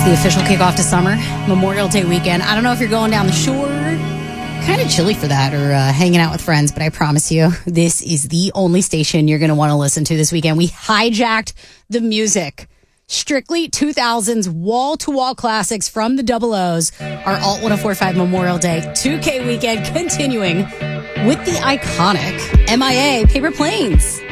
the official kickoff to summer, Memorial Day weekend. I don't know if you're going down the shore. Kind of chilly for that, or hanging out with friends, but I promise you, this is the only station you're going to want to listen to this weekend. We hijacked the music. Strictly 2000s wall-to-wall classics from the Double O's. Our Alt 104.5 Memorial Day 2K weekend continuing with the iconic MIA Paper Planes.